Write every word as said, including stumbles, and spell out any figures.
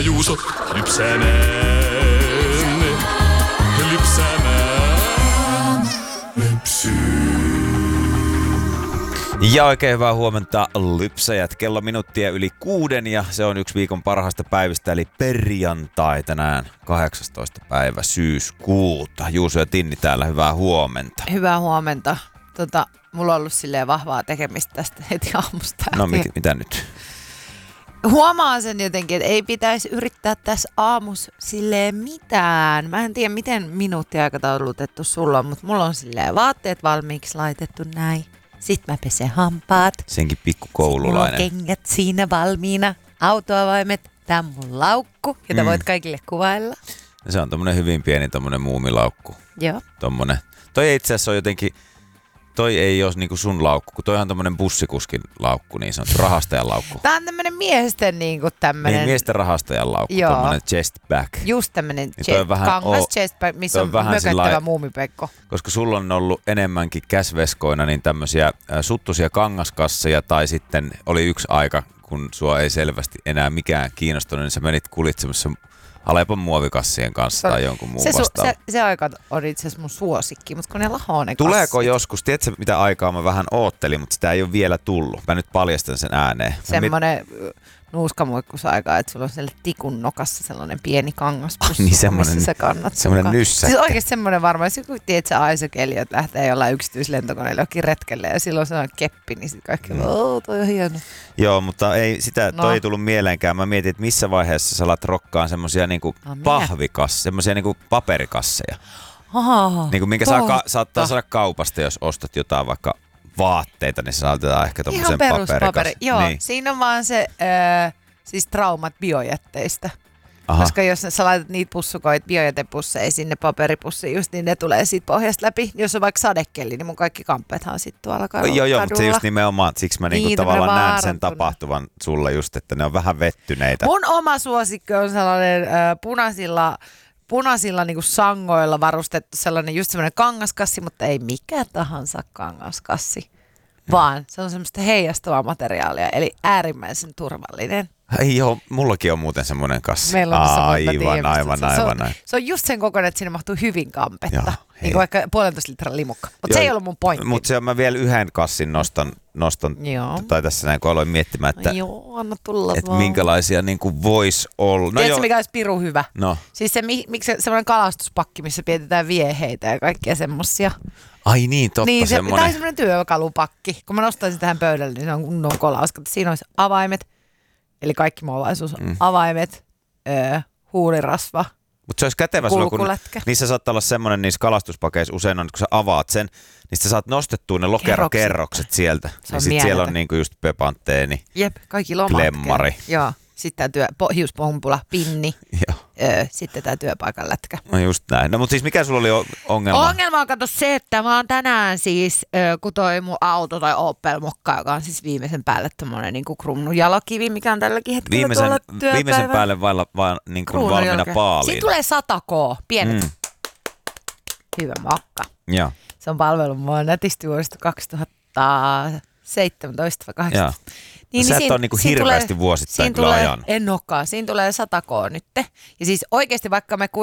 Juuso lypsämään, lypsämään, lypsyy. Ja oikein hyvää huomenta lypsäjät. Kello minuuttia yli kuuden ja se on yksi viikon parhaista päivistä eli perjantai tänään kahdeksastoista päivä syyskuuta. Juuso ja Tinni täällä, hyvää huomenta. Hyvää huomenta. Tota, mulla on ollut silleen vahvaa tekemistä tästä heti aamusta. No mit, mitä nyt? Huomaan sen jotenkin, että ei pitäisi yrittää tässä aamus silleen mitään. Mä en tiedä, miten minuuttiaikataulutettu sulla on, mutta mulla on silleen vaatteet valmiiksi laitettu näin. Sitten mä pesen hampaat. Senkin pikku koululainen. Mulla on kengät siinä valmiina. Autoavaimet. Tää on mun laukku, jota mm. voit kaikille kuvailla. Se on tommonen hyvin pieni tommonen muumilaukku. Joo. Tommonen. Toi ei itse asiassa on jotenkin, toi ei ole niinku sun laukku, kun toi on tommonen bussikuskin laukku, niin se on rahastajan laukku. Tää on tämmönen miesten niinku tämmönen. Niin, miesten rahastajan laukku, joo. tommonen chest bag. Just tämmönen je- kangas o- chest bag, missä on, on mököttävä sillai, muumipekko. Koska sulla on ollut enemmänkin käsveskoina niin tämmösiä äh, suttusia kangaskasseja, tai sitten oli yksi aika, kun sua ei selvästi enää mikään kiinnostunut, niin sä menit kulitsemassa Alepon muovikassien kanssa tai jonkun muun se, vastaan. Se, se aika on itse asiassa mun suosikki, mutta kun ne lahoo ne Tuleeko kassit. joskus, tiedätkö mitä aikaa mä vähän oottelin, mutta sitä ei ole vielä tullut. Mä nyt paljastan sen ääneen. Semmoinen mit... nuuskamuikkusaika, että sulla on siellä tikun nokassa sellainen pieni kangaspussi, niin semmoinen, missä sä kannat. Semmoinen nyssäkkä. Siis oikeasti semmoinen varmaan, jos joku tiedät sä Aisokeliot lähtee jollain yksityislentokoneelle jokin retkelle ja silloin se on keppi, niin sitten kaikki, mm. oo toi on hieno. Joo, mutta ei, sitä, no. toi ei tullut mieleenkään. Mä mietin, että missä vaiheessa sä alat rokkaan semmosia niinku no, pahvikasseja, semmosia niinku paperikasseja. Aha, niinku minkä saa ka- saattaa saada kaupasta, jos ostat jotain vaikka vaatteita, niin se saatetaan ehkä tommosen paperikassin. Joo, niin. Siinä on vaan se, äh, siis traumat biojätteistä. Aha. Koska jos sä laitat niitä pussukoit biojätepusseja sinne paperipussiin just, niin ne tulee siitä pohjasta läpi. Jos on vaikka sadekeli, niin mun kaikki kamppeethan sit tuolla kadulla. Joo, joo, mutta se just nimenomaan, siksi mä niinku niin, tavallaan näen sen tapahtuvan sulle just, että ne on vähän vettyneitä. Mun oma suosikki on sellainen äh, punaisilla, punaisilla niinku sangoilla varustettu sellainen just semmoinen kangaskassi, mutta ei mikä tahansa kangaskassi, vaan se on semmoista heijastavaa materiaalia, eli äärimmäisen turvallinen. Ei joo, mullakin on muuten semmoinen kassi. Meillä on aivan, tiedä, aivan, aivan, se, aivan. Se on, se on just sen kokoinen, että sinne mahtuu hyvin kampetta. Joo, niin kuin vaikka puolentoista litran limukka. Mutta se ei ollut mun pointti. Mutta mä vielä yhden kassin nostan, nostan tai tässä näin kun aloin miettimään, että, joo, anna tulla että minkälaisia niin kuin vois olla. No tiedätkö jo. mikä olisi piru hyvä? No. Siis se, miksi se, semmoinen kalastuspakki, missä pidetään vieheitä ja kaikkia semmosia. Ai niin, totta niin, se, semmoinen. Tai semmoinen työkalupakki. Kun mä nostaisin tähän pöydälle, niin se on kunnon kolaus. Siinä olisi avaimet, eli kaikki muovaisuus. Mm. Avaimet, öö, huulirasva, mutta se olisi kätevä silloin, kun kulkulätkä. Niissä saattaa olla semmoinen niissä kalastuspakeissa usein on, kun sä avaat sen, niin sä saat nostettua ne lokerokerrokset sieltä. Ja sitten siellä on niinku just pepantteeni, jep, kaikki lomat. klemmari. Joo, sitten tämä työ, po, hiuspompula, pinni, Joo. öö, sitten tämä työpaikan lätkä. No just näin. No mutta siis mikä sulla oli ongelma? Ongelma on kato se, että mä oon tänään siis, öö, kun toi mun auto tai Opel Mokka, joka on siis viimeisen päälle tommonen niinku kruununjalokivi, mikä on tälläkin hetkellä viimeisen, tuolla työpäivän. Viimeisen päälle vailla, vaan niin kuin valmiina paaliin. Siinä tulee sata koo, pienet. Mm. Hyvä Mokka. Joo. Se on palvellut mua nätisti vuodesta kaksituhattaseitsemäntoista vai kahdeksantoista. Niin, no sä et ole niinku hirveästi tulee, vuosittain kyllä tulee, ajan. En olekaan. Siinä tulee sata koo nytte. Ja siis oikeasti vaikka me